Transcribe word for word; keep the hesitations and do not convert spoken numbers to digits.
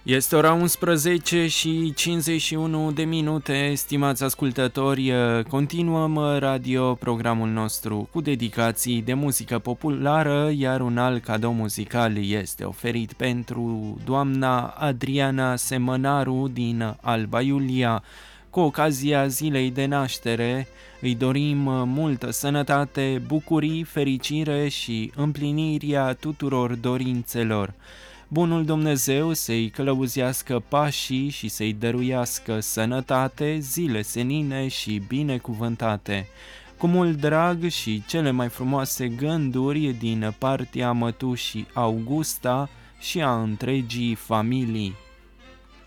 Este ora unsprezece și cincizeci și unu de minute, stimați ascultători, continuăm radio programul nostru cu dedicații de muzică populară, iar un alt cadou muzical este oferit pentru doamna Adriana Semănaru din Alba Iulia. Cu ocazia zilei de naștere, îi dorim multă sănătate, bucurii, fericire și împlinirea tuturor dorințelor. Bunul Dumnezeu să-i călăuzească pașii și să-i dăruiască sănătate, zile senine și binecuvântate. Cu mult drag și cele mai frumoase gânduri din partea mătușii Augusta și a întregii familii.